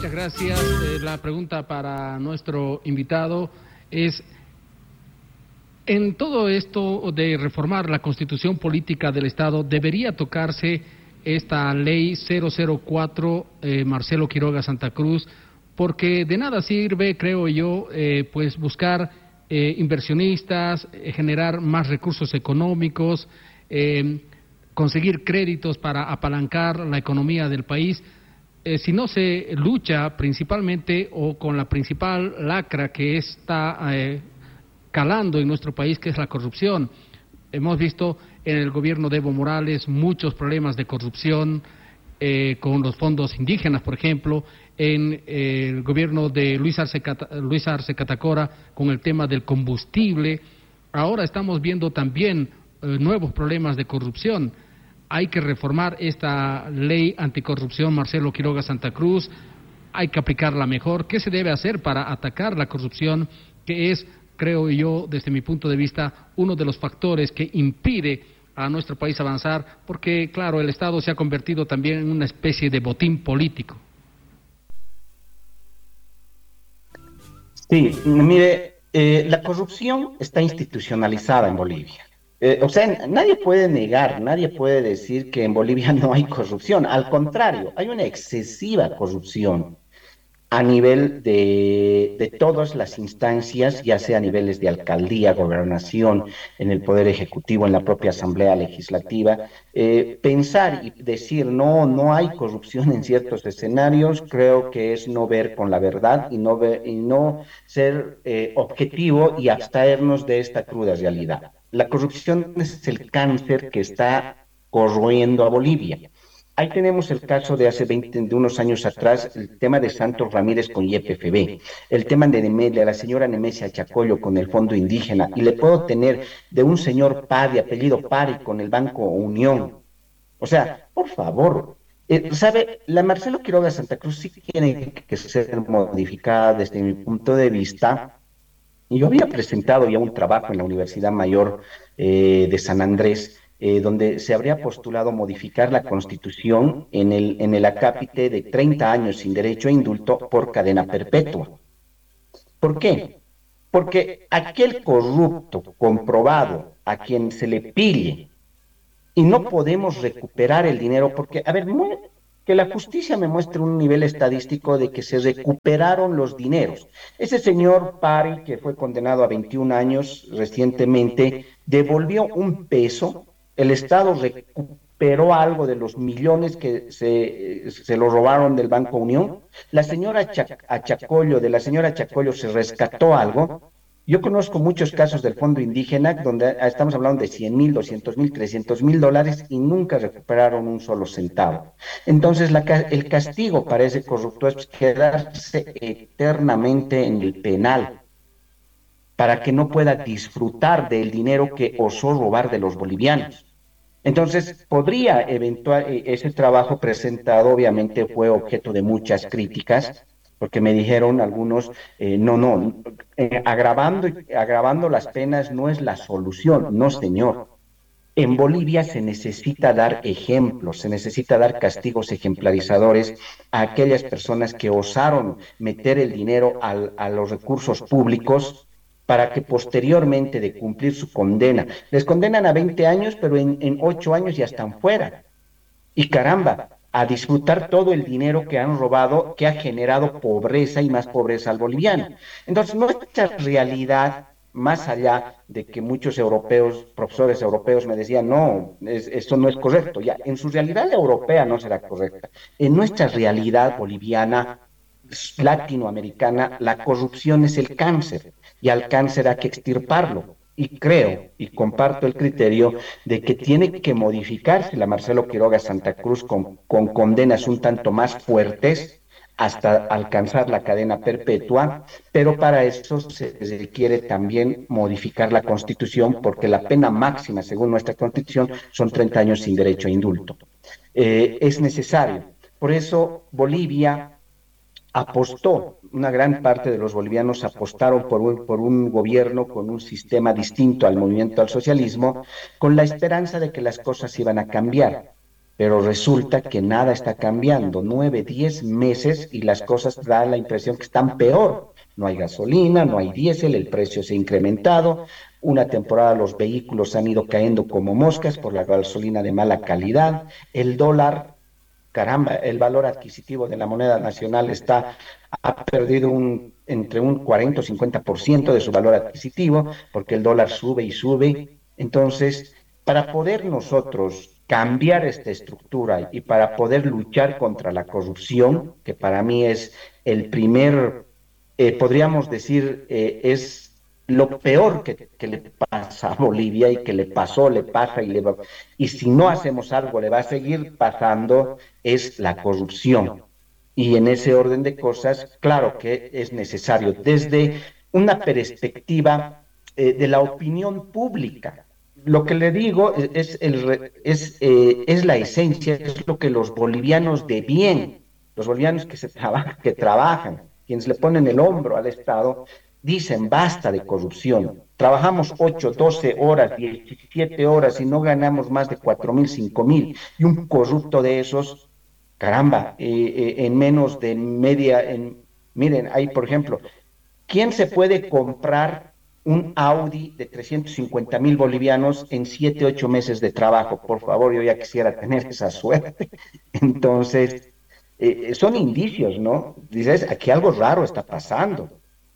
Muchas gracias. La pregunta para nuestro invitado es, en todo esto de reformar la Constitución Política del Estado, ¿debería tocarse esta ley 004, Marcelo Quiroga Santa Cruz? Porque de nada sirve, creo yo, pues buscar inversionistas, generar más recursos económicos, conseguir créditos para apalancar la economía del país, si no se lucha principalmente o con la principal lacra que está calando en nuestro país, que es la corrupción. Hemos visto en el gobierno de Evo Morales muchos problemas de corrupción con los fondos indígenas, por ejemplo, en el gobierno de Luis Arce Catacora con el tema del combustible. Ahora estamos viendo también nuevos problemas de corrupción. Hay que reformar esta ley anticorrupción, Marcelo Quiroga Santa Cruz, hay que aplicarla mejor. ¿Qué se debe hacer para atacar la corrupción, que es, creo yo, desde mi punto de vista, uno de los factores que impide a nuestro país avanzar? Porque, claro, el Estado se ha convertido también en una especie de botín político. Sí, mire, la corrupción está institucionalizada en Bolivia. O sea, nadie puede negar, nadie puede decir que en Bolivia no hay corrupción. Al contrario, hay una excesiva corrupción a nivel de todas las instancias, ya sea a niveles de alcaldía, gobernación, en el Poder Ejecutivo, en la propia Asamblea Legislativa. Pensar y decir no hay corrupción en ciertos escenarios, creo que es no ver con la verdad y no ser objetivo y abstraernos de esta cruda realidad. La corrupción es el cáncer que está corroyendo a Bolivia. Ahí tenemos el caso de de unos años atrás, el tema de Santos Ramírez con YPFB, el tema de la señora Nemesia Chacollo con el Fondo Indígena, y le puedo tener de un señor Pari, apellido Pari, con el Banco Unión. O sea, por favor, ¿sabe? La Marcelo Quiroga Santa Cruz sí tiene que ser modificada desde mi punto de vista. Y yo había presentado ya un trabajo en la Universidad Mayor de San Andrés, donde se habría postulado modificar la Constitución en el acápite de 30 años sin derecho a indulto por cadena perpetua. ¿Por qué? Porque aquel corrupto comprobado a quien se le pille y no podemos recuperar el dinero, porque, a ver, que la justicia me muestre un nivel estadístico de que se recuperaron los dineros. Ese señor Pari, que fue condenado a 21 años recientemente, devolvió un peso, el Estado recuperó algo de los millones que se lo robaron del Banco Unión, la señora Chacollo, de la señora Chacollo se rescató algo. Yo conozco muchos casos del Fondo Indígena donde estamos hablando de 100,000, 200,000, 300,000 dólares y nunca recuperaron un solo centavo. Entonces, el castigo para ese corrupto es quedarse eternamente en el penal para que no pueda disfrutar del dinero que osó robar de los bolivianos. Entonces, ese trabajo presentado obviamente fue objeto de muchas críticas, porque me dijeron algunos, agravando las penas no es la solución, no señor. En Bolivia se necesita dar ejemplos, se necesita dar castigos ejemplarizadores a aquellas personas que osaron meter el dinero a los recursos públicos para que posteriormente de cumplir su condena, les condenan a 20 años, pero en 8 años ya están fuera. Y caramba, a disfrutar todo el dinero que han robado, que ha generado pobreza y más pobreza al boliviano. Entonces, nuestra realidad, más allá de que muchos profesores europeos me decían, no, esto no es correcto, ya, en su realidad europea no será correcta. En nuestra realidad boliviana, latinoamericana, la corrupción es el cáncer, y al cáncer hay que extirparlo. Y creo y comparto el criterio de que tiene que modificarse la Marcelo Quiroga Santa Cruz con condenas un tanto más fuertes hasta alcanzar la cadena perpetua, pero para eso se requiere también modificar la Constitución, porque la pena máxima, según nuestra Constitución, son 30 años sin derecho a indulto. Es necesario. Por eso Bolivia apostó, una gran parte de los bolivianos apostaron por un gobierno con un sistema distinto al movimiento al socialismo, con la esperanza de que las cosas iban a cambiar. pero resulta que nada está cambiando. 9, 10 meses y las cosas dan la impresión que están peor. No hay gasolina, no hay diésel, el precio se ha incrementado. Una temporada los vehículos han ido cayendo como moscas por la gasolina de mala calidad. El dólar, caramba, el valor adquisitivo de la moneda nacional ha perdido entre un 40 o 50% de su valor adquisitivo porque el dólar sube y sube. Entonces, para poder nosotros cambiar esta estructura y para poder luchar contra la corrupción, que para mí es el primer, podríamos decir, es lo peor que le pasa a Bolivia y que le pasó, le pasa y si no hacemos algo le va a seguir pasando, es la corrupción. Y en ese orden de cosas, claro que es necesario desde una perspectiva de la opinión pública. Lo que le digo es la esencia, es lo que los bolivianos de bien, los bolivianos que trabajan, quienes le ponen el hombro al Estado, dicen basta de corrupción. Trabajamos 8, 12 horas, 17 horas y no ganamos más de 4.000, 5.000. Y un corrupto de esos, caramba, en menos de miren, hay por ejemplo, ¿quién se puede comprar un Audi de 350.000 bolivianos en 7, 8 meses de trabajo? Por favor, yo ya quisiera tener esa suerte. Entonces, son indicios, ¿no? Dices, aquí algo raro está pasando.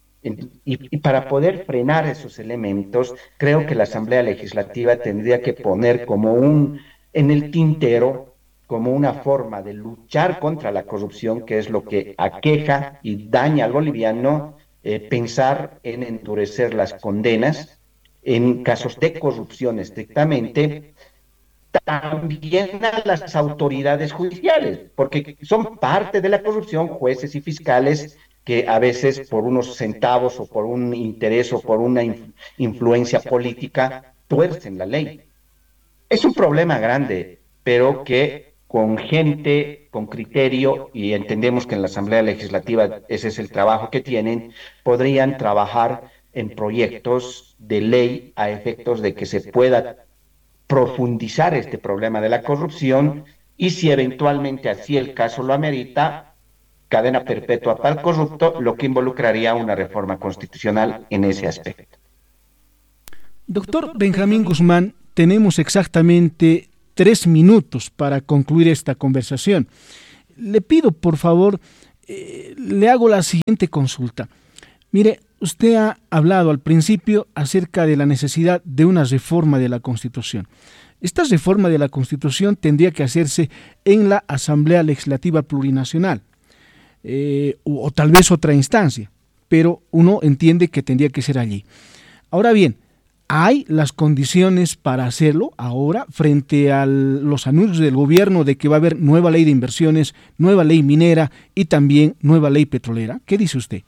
Y para poder frenar esos elementos, creo que la Asamblea Legislativa tendría que poner en el tintero, como una forma de luchar contra la corrupción, que es lo que aqueja y daña al boliviano, pensar en endurecer las condenas en casos de corrupción estrictamente, también a las autoridades judiciales, porque son parte de la corrupción jueces y fiscales que a veces por unos centavos o por un interés o por una influencia política tuercen la ley. Es un problema grande, pero que con gente, con criterio, y entendemos que en la Asamblea Legislativa ese es el trabajo que tienen, podrían trabajar en proyectos de ley a efectos de que se pueda profundizar este problema de la corrupción y si eventualmente así el caso lo amerita, cadena perpetua para el corrupto, lo que involucraría una reforma constitucional en ese aspecto. Doctor Benjamín Guzmán, tenemos exactamente 3 minutos para concluir esta conversación. Le pido, por favor, le hago la siguiente consulta. Mire, usted ha hablado al principio acerca de la necesidad de una reforma de la Constitución. Esta reforma de la Constitución tendría que hacerse en la Asamblea Legislativa Plurinacional, o tal vez otra instancia, pero uno entiende que tendría que ser allí. Ahora bien, ¿hay las condiciones para hacerlo ahora frente a los anuncios del gobierno de que va a haber nueva ley de inversiones, nueva ley minera y también nueva ley petrolera? ¿Qué dice usted?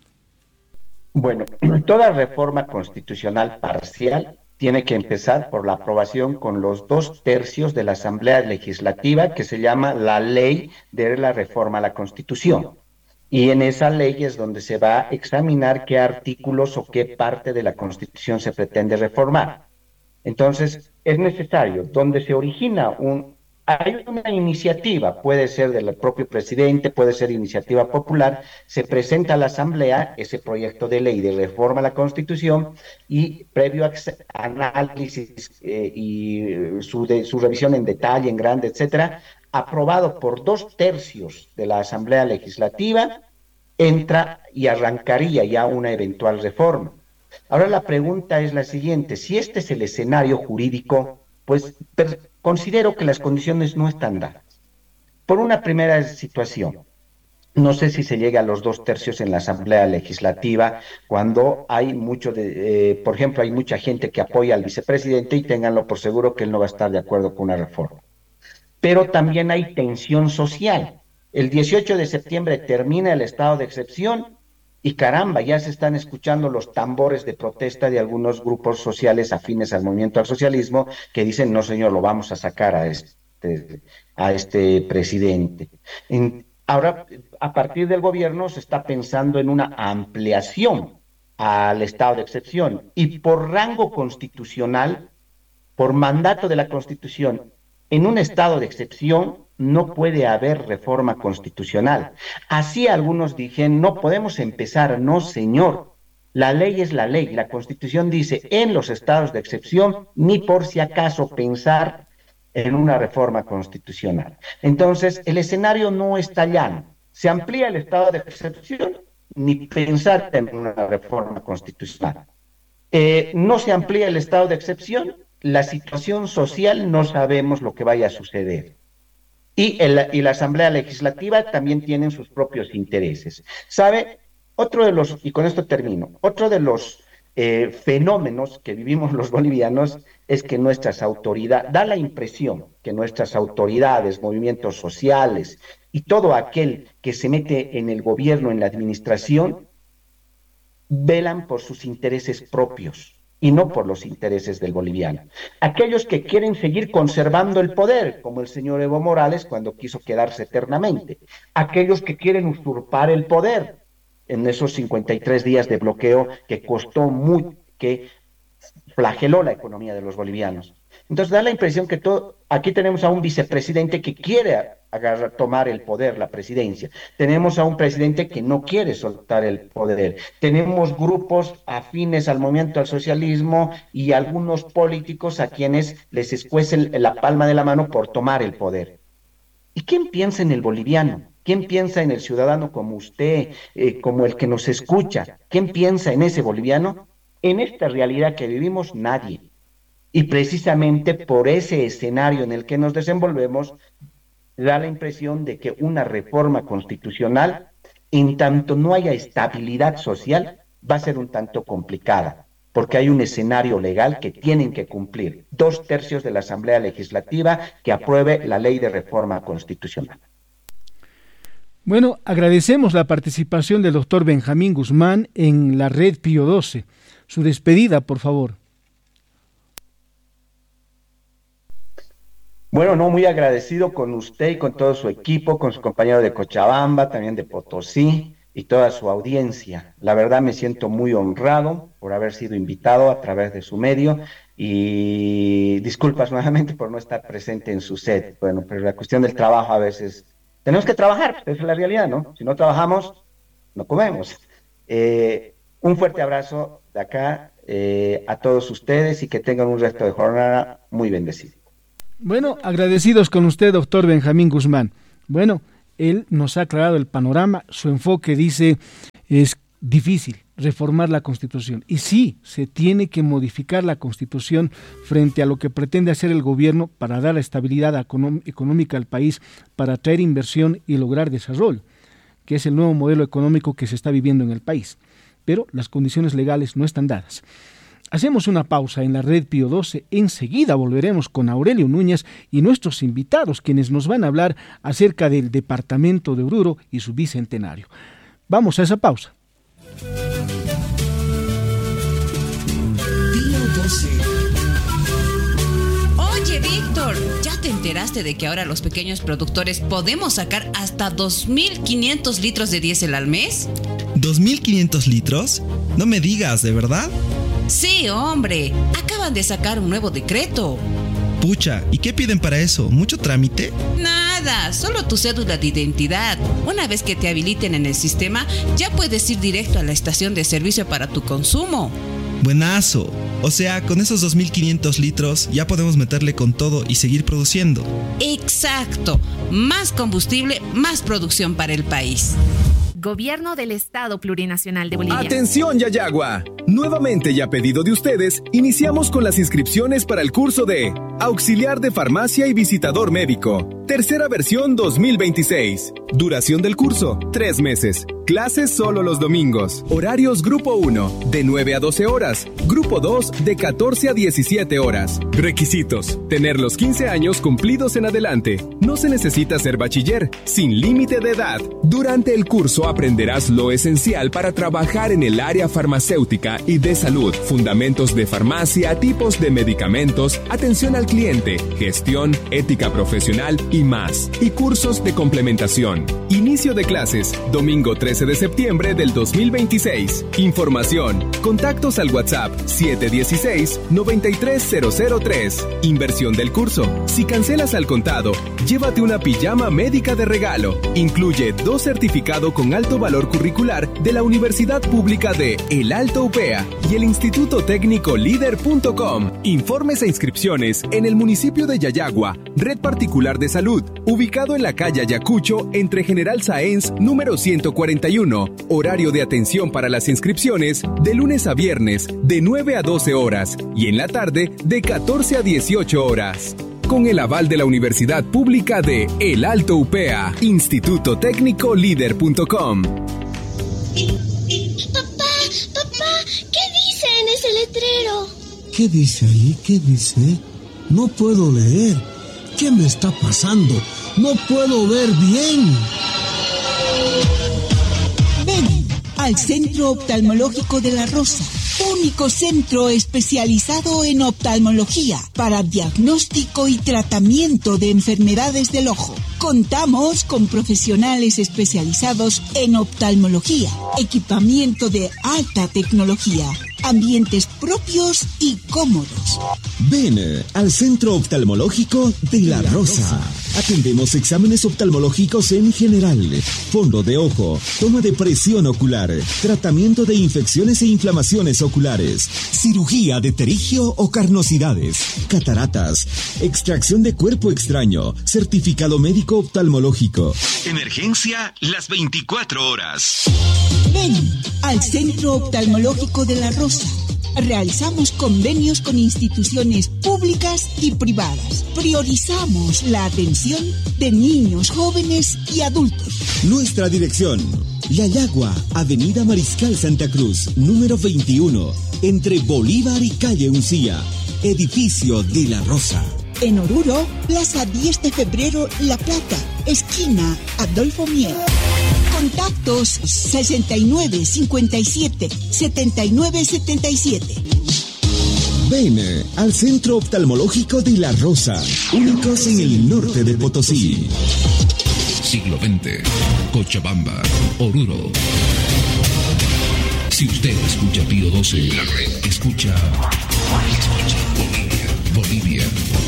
Bueno, toda reforma constitucional parcial tiene que empezar por la aprobación con los 2 tercios de la Asamblea Legislativa, que se llama la Ley de la Reforma a la Constitución. Y en esa ley es donde se va a examinar qué artículos o qué parte de la Constitución se pretende reformar. Entonces, es necesario, donde se origina hay una iniciativa, puede ser del propio presidente, puede ser iniciativa popular, se presenta a la Asamblea ese proyecto de ley de reforma a la Constitución y previo análisis y su revisión en detalle, en grande, etcétera, aprobado por 2 tercios de la Asamblea Legislativa, entra y arrancaría ya una eventual reforma. Ahora la pregunta es la siguiente: si este es el escenario jurídico, pues considero que las condiciones no están dadas. Por una primera situación, no sé si se llega a los 2 tercios en la Asamblea Legislativa cuando hay por ejemplo, hay mucha gente que apoya al vicepresidente y ténganlo por seguro que él no va a estar de acuerdo con una reforma. Pero también hay tensión social. El 18 de septiembre termina el estado de excepción y caramba, ya se están escuchando los tambores de protesta de algunos grupos sociales afines al movimiento al socialismo que dicen, no señor, lo vamos a sacar a este presidente. Ahora, a partir del gobierno se está pensando en una ampliación al estado de excepción y por rango constitucional, por mandato de la Constitución en un estado de excepción no puede haber reforma constitucional. Así algunos dijeron, no podemos empezar, no señor. La ley es la ley, la Constitución dice en los estados de excepción, ni por si acaso pensar en una reforma constitucional. Entonces, el escenario no está llano. Se amplía el estado de excepción, ni pensar en una reforma constitucional. No se amplía el estado de excepción, la situación social no sabemos lo que vaya a suceder. Y la Asamblea Legislativa también tiene sus propios intereses. ¿Sabe? Otro de los, y con esto termino, otro de los fenómenos que vivimos los bolivianos es que nuestras autoridades, da la impresión que nuestras autoridades, movimientos sociales y todo aquel que se mete en el gobierno, en la administración, velan por sus intereses propios y no por los intereses del boliviano. Aquellos que quieren seguir conservando el poder, como el señor Evo Morales cuando quiso quedarse eternamente. Aquellos que quieren usurpar el poder en esos 53 días de bloqueo que costó mucho, que flageló la economía de los bolivianos. Entonces da la impresión que aquí tenemos a un vicepresidente que quiere tomar el poder, la presidencia. Tenemos a un presidente que no quiere soltar el poder. Tenemos grupos afines al movimiento al socialismo y algunos políticos a quienes les escuece la palma de la mano por tomar el poder. ¿Y quién piensa en el boliviano? ¿Quién piensa en el ciudadano como usted, como el que nos escucha? ¿Quién piensa en ese boliviano? En esta realidad que vivimos, nadie. Y precisamente por ese escenario en el que nos desenvolvemos, da la impresión de que una reforma constitucional, en tanto no haya estabilidad social, va a ser un tanto complicada, porque hay un escenario legal que tienen que cumplir 2/3 de la Asamblea Legislativa que apruebe la ley de reforma constitucional. Bueno, agradecemos la participación del doctor Benjamín Guzmán en la Red Pío XII. Su despedida, por favor. Bueno, no, muy agradecido con usted y con todo su equipo, con su compañero de Cochabamba, también de Potosí y toda su audiencia. La verdad me siento muy honrado por haber sido invitado a través de su medio y disculpas nuevamente por no estar presente en su set. Bueno, pero la cuestión del trabajo a veces... Tenemos que trabajar, esa es la realidad, ¿no? Si no trabajamos, no comemos. Un fuerte abrazo de acá a todos ustedes y que tengan un resto de jornada muy bendecido. Bueno, agradecidos con usted, doctor Benjamín Guzmán. Bueno, él nos ha aclarado el panorama, su enfoque dice es difícil reformar la Constitución. Y sí, se tiene que modificar la Constitución frente a lo que pretende hacer el gobierno para dar estabilidad económica al país, para atraer inversión y lograr desarrollo, que es el nuevo modelo económico que se está viviendo en el país. Pero las condiciones legales no están dadas. Hacemos una pausa en la Red Pío XII. Enseguida volveremos con Aurelio Núñez y nuestros invitados, quienes nos van a hablar acerca del departamento de Oruro y su bicentenario. Vamos a esa pausa. Oye, Víctor, ¿ya te enteraste de que ahora los pequeños productores podemos sacar hasta 2.500 litros de diésel al mes? ¿2.500 litros? No me digas, ¿de verdad? Sí, hombre, acaban de sacar un nuevo decreto. Pucha, ¿y qué piden para eso? ¿Mucho trámite? Nada, solo tu cédula de identidad. Una vez que te habiliten en el sistema, ya puedes ir directo a la estación de servicio para tu consumo. Buenazo. O sea, con esos 2.500 litros ya podemos meterle con todo y seguir produciendo. Exacto. Más combustible, más producción para el país. Gobierno del Estado Plurinacional de Bolivia. ¡Atención, Yayagua! Nuevamente y a pedido de ustedes, iniciamos con las inscripciones para el curso de Auxiliar de Farmacia y Visitador Médico. Tercera versión 2026. Duración del curso, 3 meses. Clases solo los domingos. Horarios Grupo 1, de 9 a 12 horas. Grupo 2, de 14 a 17 horas. Requisitos: tener los 15 años cumplidos en adelante. No se necesita ser bachiller, sin límite de edad. Durante el curso aprenderás lo esencial para trabajar en el área farmacéutica y de salud. Fundamentos de farmacia, tipos de medicamentos, atención al cliente, gestión, ética profesional y y más. Y cursos de complementación. Inicio de clases, domingo 13 de septiembre del 2026. Información, contactos al WhatsApp 716-93003. Inversión del curso. Si cancelas al contado, llévate una pijama médica de regalo. Incluye 2 certificados con alto valor curricular de la Universidad Pública de El Alto UPEA y el Instituto Técnico Líder.com. Informes e inscripciones en el municipio de Yayagua, Red Particular de Salud, ubicado en la calle Ayacucho, entre General Sáenz, número 141. Horario de atención para las inscripciones de lunes a viernes, de 9 a 12 horas, y en la tarde, de 14 a 18 horas. Con el aval de la Universidad Pública de El Alto UPEA, Instituto Técnico Líder.com. Papá, ¿qué dice en ese letrero? ¿Qué dice ahí? ¿Qué dice? No puedo leer. ¿Qué me está pasando? No puedo ver bien. Ven al Centro Oftalmológico de La Rosa. Único centro especializado en oftalmología para diagnóstico y tratamiento de enfermedades del ojo. Contamos con profesionales especializados en oftalmología, equipamiento de alta tecnología, ambientes propios y cómodos. Ven al Centro Oftalmológico de La Rosa. Atendemos exámenes oftalmológicos en general, fondo de ojo, toma de presión ocular, tratamiento de infecciones e inflamaciones oculares, cirugía de pterigio o carnosidades, cataratas, extracción de cuerpo extraño, certificado médico oftalmológico. Emergencia las 24 horas. Ven al Centro Oftalmológico de La Rosa. Realizamos convenios con instituciones públicas y privadas. Priorizamos la atención de niños, jóvenes y adultos. Nuestra dirección: Yayagua, Avenida Mariscal Santa Cruz, número 21, entre Bolívar y Calle Uncía, edificio de La Rosa. En Oruro, Plaza 10 de Febrero, La Plata, esquina Adolfo Mier. Contactos 6957-7977. Ven al Centro Oftalmológico de La Rosa, únicos en el norte de Potosí. Siglo XX, Cochabamba, Oruro. Si usted escucha Pío XII, escucha Bolivia.